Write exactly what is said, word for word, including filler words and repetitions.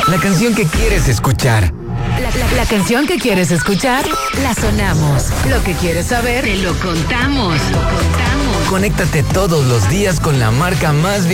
La canción que quieres escuchar. La, la, la canción que quieres escuchar, la sonamos. Lo que quieres saber, te lo contamos. Lo contamos. Conéctate todos los días con la marca más